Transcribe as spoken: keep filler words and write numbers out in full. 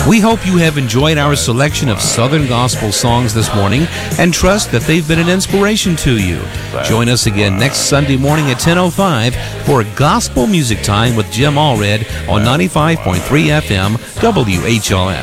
We hope you have enjoyed our selection of Southern gospel songs this morning and trust that they've been an inspiration to you. Join us again next Sunday morning at ten oh five for Gospel Music Time with Jim Allred on ninety-five point three F M W H L S.